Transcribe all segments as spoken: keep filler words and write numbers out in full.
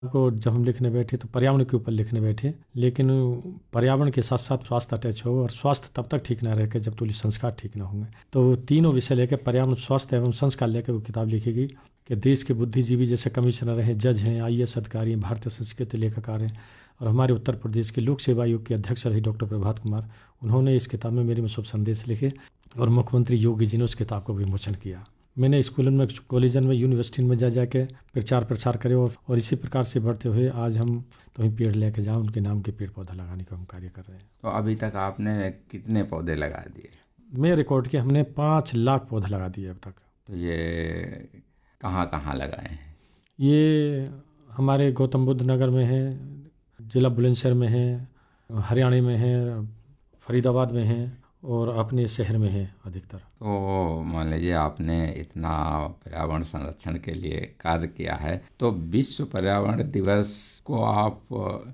को जब हम लिखने बैठे तो पर्यावरण के ऊपर लिखने बैठे, लेकिन पर्यावरण के साथ साथ स्वास्थ्य अटैच हो, और स्वास्थ्य तब तक ठीक ना रहे जब तुल्य संस्कार ठीक ना होंगे। तो तीनों विषय लेकर पर्यावरण, स्वास्थ्य एवं संस्कार लेकर वो किताब लिखेगी कि देश के बुद्धिजीवी जैसे कमिश्नर हैं, जज हैं, आई ए एस अधिकारी हैं, भारतीय संस्कृति लेखकार हैं, और हमारे उत्तर प्रदेश के लोक सेवा आयोग के अध्यक्ष रहे डॉक्टर प्रभात कुमार, उन्होंने इस किताब में मेरे में शुभ संदेश लिखे, और मुख्यमंत्री योगी जी ने उस किताब को विमोचन किया। मैंने स्कूलों में, कॉलेजन में, यूनिवर्सिटी में जा जाके प्रचार प्रसार करे, और, और इसी प्रकार से बढ़ते हुए आज हम तो पेड़ लेके जाओ, उनके नाम के पेड़ पौधा लगाने का हम कार्य कर रहे हैं। तो अभी तक आपने कितने पौधे लगा दिए? मैं रिकॉर्ड के हमने पाँच लाख पौधा लगा दिए अब तक। तो ये कहाँ कहाँ लगाए हैं? ये हमारे गौतम बुद्ध नगर में है, जिला बुलंदशहर में है, हरियाणा में है, फरीदाबाद में है, और अपने शहर में है अधिकतर। तो मान लीजिए आपने इतना पर्यावरण संरक्षण के लिए कार्य किया है, तो विश्व पर्यावरण दिवस को आप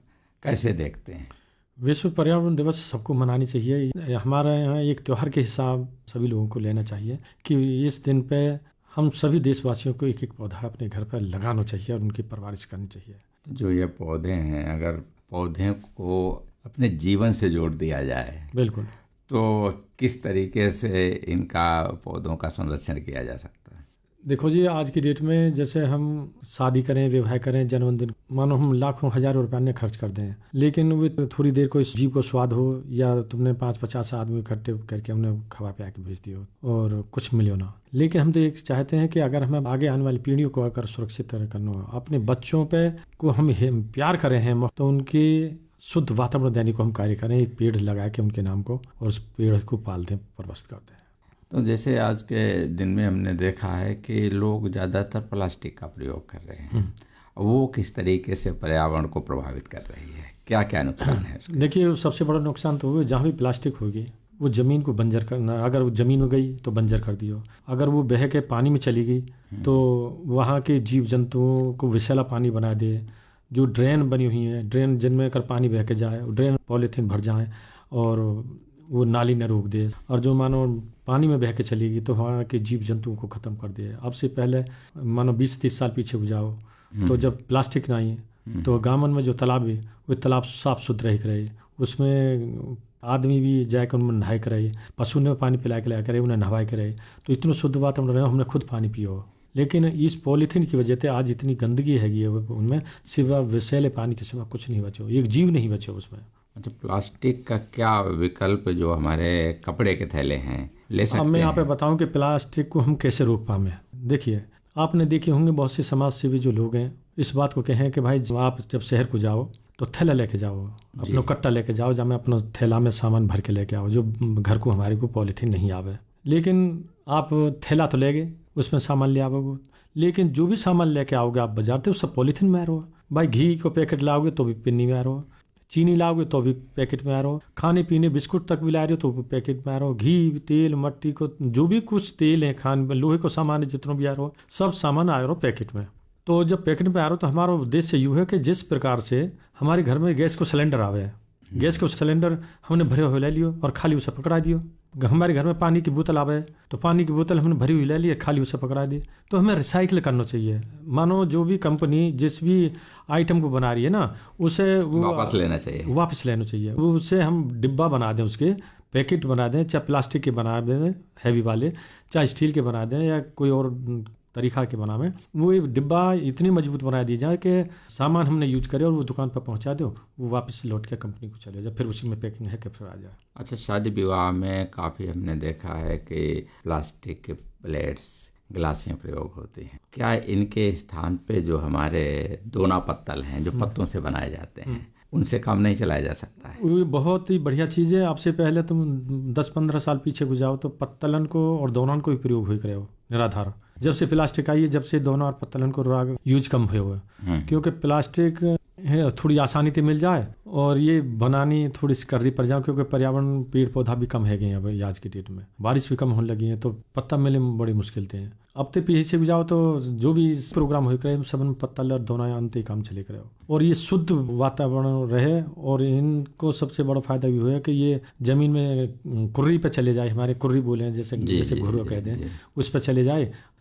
कैसे देखते हैं? विश्व पर्यावरण दिवस सबको मनानी चाहिए। हमारे यहाँ एक त्यौहार के हिसाब सभी लोगों को लेना चाहिए कि इस दिन पे हम सभी देशवासियों को एक एक पौधा अपने घर पर लगाना चाहिए और उनकी परवरिश करनी चाहिए। तो जो ये पौधे हैं, अगर पौधे को अपने जीवन से जोड़ दिया जाए, बिल्कुल, तो किस तरीके से इनका, पौधों का संरक्षण किया जा सकता है? देखो जी, आज की डेट में जैसे हम शादी करें, विवाह करें, जन्मदिन, मानो हम लाखों हजारों रुपये ने खर्च कर दें, लेकिन वो थोड़ी देर को इस जीव को स्वाद हो, या तुमने पाँच पचास आदमी इकट्ठे करके उन्हें खवा पिया के भेज दियो और कुछ मिलो ना। लेकिन हम तो ये चाहते हैं कि अगर हमें आगे आने वाली पीढ़ियों को अगर सुरक्षित करना हो, अपने बच्चों पे को हम प्यार करें हैं, तो उनकी शुद्ध वातावरण देने को हम कार्य करें, एक पेड़ लगा के उनके नाम को, और उस पेड़ को पाल दें, परवस्त कर दें। तो जैसे आज के दिन में हमने देखा है कि लोग ज़्यादातर प्लास्टिक का प्रयोग कर रहे हैं, वो किस तरीके से पर्यावरण को प्रभावित कर रही है, क्या क्या नुकसान है? देखिए, सबसे बड़ा नुकसान तो वो जहाँ भी प्लास्टिक होगी वो ज़मीन को बंजर करना, अगर वो ज़मीन में गई तो बंजर कर दियो, अगर वो बह के पानी में चली गई तो वहाँ के जीव जंतुओं को विषैला पानी बना दे। जो ड्रेन बनी हुई है, ड्रेन जिनमें अगर पानी बह के जाए, ड्रेन पॉलीथीन भर जाए और वो नाली न रोक दे, और जो मानो पानी में बह के चलेगी तो वहाँ के जीव जंतुओं को ख़त्म कर दे। अब से पहले मानो बीस तीस साल पीछे जाओ तो जब प्लास्टिक नहीं तो गाँव में जो तालाब है वो तालाब साफ सुथरा ही रहे, उसमें आदमी भी जाकर उनमें नहाए के रहे, पशु ने पानी पिला के लाया करे, उन्हें नहवाए के रहे, तो इतना शुद्ध वातावरण रहे, हमने खुद पानी पियो। लेकिन इस पॉलीथीन की वजह से आज इतनी गंदगी हैगी है उनमें, सिवा विषैले पानी के सिवा कुछ नहीं बचो, एक जीव नहीं बचो उसमें। अच्छा, प्लास्टिक का क्या विकल्प जो हमारे कपड़े के थैले हैं ले सकते हैं? अब मैं यहाँ पे बताऊँ कि प्लास्टिक को हम कैसे रोक पाएं। देखिए, आपने देखे होंगे बहुत से समाज सेवी जो लोग हैं इस बात को कहें कि भाई आप जब शहर को जाओ तो थैला लेके जाओ, अपना कट्टा लेके जाओ, जहाँ में अपना थैला में सामान भर के लेके आओ, जो घर को हमारे को पॉलीथीन नहीं आवे। लेकिन आप थैला तो ले गए, उसमें सामान ले आओगे, लेकिन जो भी सामान लेके आओगे आप बाजार से, वो सब पॉलीथीन में आ रहा। भाई घी को पैकेट लाओगे तो भी पिन्नी में आ रहा, चीनी लाओगे तो भी पैकेट में आ रहा, खाने पीने बिस्कुट तक भी ला रहे हो तो भी पैकेट में आ रहा, घी, तेल, मट्टी को जो भी कुछ तेल है, खाने लोहे को सामान है, जितना भी आ रहा सब सामान आ रहा पैकेट में। तो जब पैकेट में आ रहा तो हमारा उद्देश्य यूँ है कि जिस प्रकार से हमारे घर में गैस को सिलेंडर आवे, गैस को सिलेंडर हमने भरे हुए ले लियो और खाली उसे पकड़ा दियो। हमारे घर में पानी की बोतल आवे तो पानी की बोतल हमने भरी हुई ले ली, खाली उसे पकड़ा दी। तो हमें रिसाइकिल करना चाहिए। मानो जो भी कंपनी जिस भी आइटम को बना रही है ना, उसे वापस लेना चाहिए, वापस लेना चाहिए। वो उसे हम डिब्बा बना दें, उसके पैकेट बना दें, चाहे प्लास्टिक के बना दें हैवी वाले, चाहे स्टील के बना दें, या कोई और तरीका के बनावे, वो डिब्बा इतनी मजबूत बना दी जाए कि सामान हमने यूज करे और वो दुकान पर पहुंचा दो, वो वापस लौट के कंपनी को चले जाए, फिर उसी में पैकिंग है कि फिर आ जाए। अच्छा, शादी विवाह में काफ़ी हमने देखा है कि प्लास्टिक के प्लेट्स, गिलासियाँ प्रयोग होती हैं। क्या इनके स्थान पे जो हमारे दोना पत्तल हैं, जो पत्तों से बनाए जाते हैं, उनसे काम नहीं चलाया जा सकता है? वो बहुत ही बढ़िया चीज़ है। आपसे पहले तुम दस पंद्रह साल पीछे गुजारो तो पत्तलन को और दोनों को भी प्रयोग हुई करे हो निराधार। जब से प्लास्टिक आई है, जब से दोनों और पत्तलन को राग यूज कम हुए हुए, क्योंकि प्लास्टिक है थोड़ी आसानी से मिल जाए और ये बनानी थोड़ी सी कर्री पड़ जाए, क्योंकि पर्यावरण पेड़ पौधा भी कम है गए हैं आज की डेट में, बारिश भी कम होने लगी है, तो पत्ता मिलने में बड़ी मुश्किल थे। अब तो पीछे भी जाओ तो जो भी प्रोग्राम हो करे सब पत्तल और दोना अंत ही काम चले करे, और ये शुद्ध वातावरण रहे। और इनको सबसे बड़ा फायदा भी हुआ है कि ये जमीन में कुर्री पे चले जाए, हमारे कुर्री बोले हैं जैसे जैसे घुर्रा कहते हैं, उस पर चले जाए,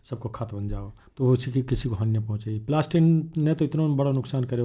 सबको खात बन जाओ, तो उसकी किसी को हानि न पहुंचे। प्लास्टिक ने तो इतना बड़ा नुकसान करे